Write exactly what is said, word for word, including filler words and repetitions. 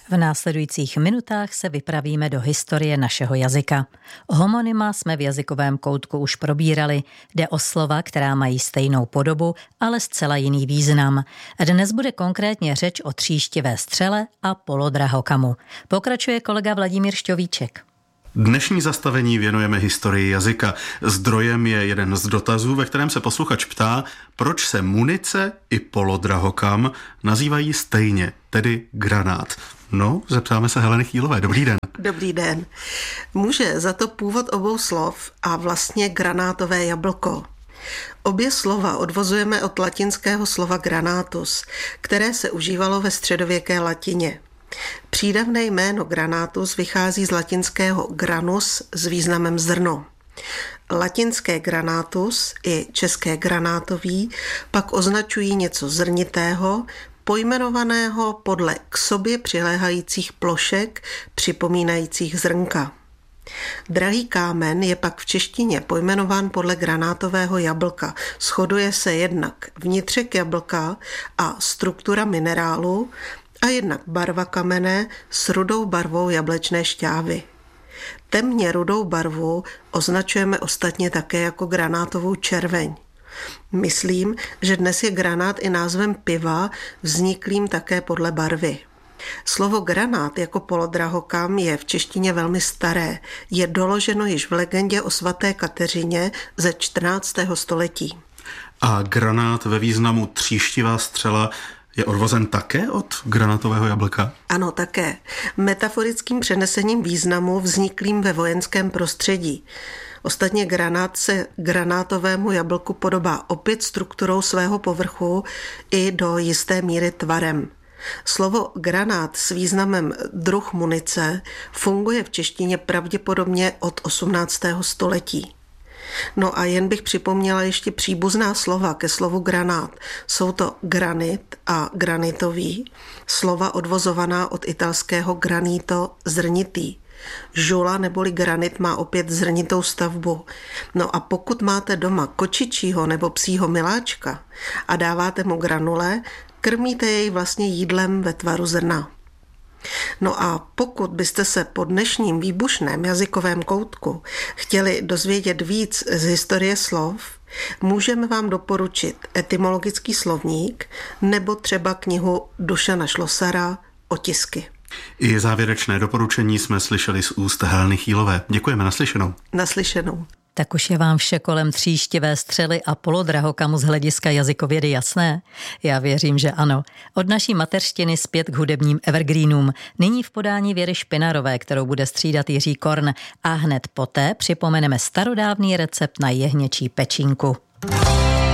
V následujících minutách se vypravíme do historie našeho jazyka. Homonyma jsme v jazykovém koutku už probírali. Jde o slova, která mají stejnou podobu, ale zcela jiný význam. Dnes bude konkrétně řeč o tříštivé střele a polodrahokamu. Pokračuje kolega Vladimír Šťovíček. Dnešní zastavení věnujeme historii jazyka. Zdrojem je jeden z dotazů, ve kterém se posluchač ptá, proč se munice i polodrahokam nazývají stejně, tedy granát. No, zeptáme se Heleny Chýlové. Dobrý den. Dobrý den. Může za to původ obou slov a vlastně granátové jablko. Obě slova odvozujeme od latinského slova granatus, které se užívalo ve středověké latině. Přídavné jméno granatus vychází z latinského granus s významem zrno. Latinské granatus i české granátový pak označují něco zrnitého, pojmenovaného podle k sobě přiléhajících plošek připomínajících zrnka. Drahý kámen je pak v češtině pojmenován podle granátového jablka. Shoduje se jednak vnitřek jablka a struktura minerálu a jednak barva kamene s rudou barvou jablečné šťávy. Temně rudou barvu označujeme ostatně také jako granátovou červeň. Myslím, že dnes je granát i názvem piva, vzniklým také podle barvy. Slovo granát jako polodrahokam je v češtině velmi staré. Je doloženo již v legendě o svaté Kateřině ze čtrnáctého století. A granát ve významu tříštivá střela je odvozen také od granátového jablka? Ano, také. Metaforickým přenesením významu vzniklým ve vojenském prostředí. Ostatně granát se granátovému jablku podobá opět strukturou svého povrchu i do jisté míry tvarem. Slovo granát s významem druh munice funguje v češtině pravděpodobně od osmnáctého století. No a jen bych připomněla ještě příbuzná slova ke slovu granát. Jsou to granit a granitový, slova odvozovaná od italského granito zrnitý. Žula neboli granit má opět zrnitou stavbu. No a pokud máte doma kočičího nebo psího miláčka a dáváte mu granule, krmíte jej vlastně jídlem ve tvaru zrna. No a pokud byste se po dnešním výbušném jazykovém koutku chtěli dozvědět víc z historie slov, můžeme vám doporučit etymologický slovník nebo třeba knihu Dušana Šlosara Otisky. I závěrečné doporučení jsme slyšeli z úst Heleny Chýlové. Děkujeme, naslyšenou. Naslyšenou. Tak už je vám vše kolem tříštivé střely a polodrahokamu z hlediska jazykovědy jasné? Já věřím, že ano. Od naší mateřštiny zpět k hudebním evergreenům. Nyní v podání Věry Špinarové, kterou bude střídat Jiří Korn. A hned poté připomeneme starodávný recept na jehněčí pečínku.